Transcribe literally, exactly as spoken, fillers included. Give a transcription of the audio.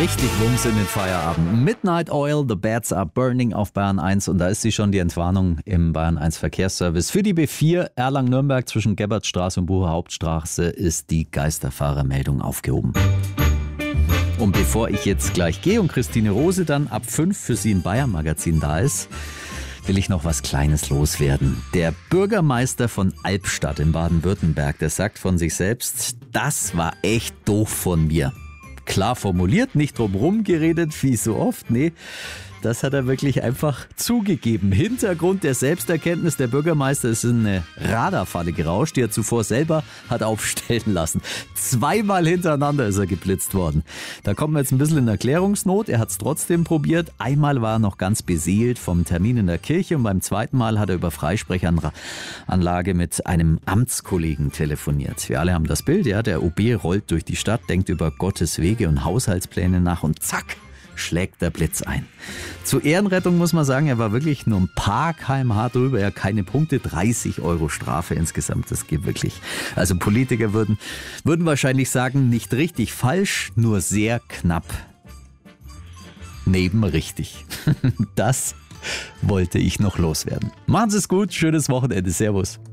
Richtig Wumms in den Feierabend. Midnight Oil, The Bats Are Burning auf Bayern eins. Und da ist sie schon, die Entwarnung im Bayern eins Verkehrsservice. Für die B vier Erlangen-Nürnberg zwischen Gebhardtstraße und Bucher Hauptstraße ist die Geisterfahrermeldung aufgehoben. Und bevor ich jetzt gleich gehe und Christine Rose dann ab fünf für Sie im Bayern-Magazin da ist, will ich noch was Kleines loswerden. Der Bürgermeister von Albstadt in Baden-Württemberg, der sagt von sich selbst, das war echt doof von mir. Klar formuliert, nicht drumherum geredet, wie so oft, nee. Das hat er wirklich einfach zugegeben. Hintergrund der Selbsterkenntnis der Bürgermeister ist eine Radarfalle gerauscht, die er zuvor selber hat aufstellen lassen. Zweimal hintereinander ist er geblitzt worden. Da kommen wir jetzt ein bisschen in Erklärungsnot. Er hat es trotzdem probiert. Einmal war er noch ganz beseelt vom Termin in der Kirche und beim zweiten Mal hat er über Freisprechanlage mit einem Amtskollegen telefoniert. Wir alle haben das Bild, ja, der O B rollt durch die Stadt, denkt über Gottes Wege und Haushaltspläne nach und zack, schlägt der Blitz ein. Zur Ehrenrettung muss man sagen, er war wirklich nur ein paar Kilometer pro Stunde drüber, er keine Punkte, dreißig Euro Strafe insgesamt, das geht wirklich. Also Politiker würden, würden wahrscheinlich sagen, nicht richtig falsch, nur sehr knapp neben richtig. Das wollte ich noch loswerden. Machen Sie es gut, schönes Wochenende, Servus.